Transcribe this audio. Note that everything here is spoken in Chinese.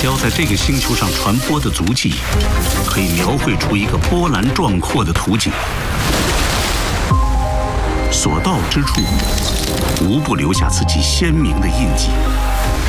胶在这个星球上传播的足迹，可以描绘出一个波澜壮阔的图景。所到之处，无不留下自己鲜明的印记。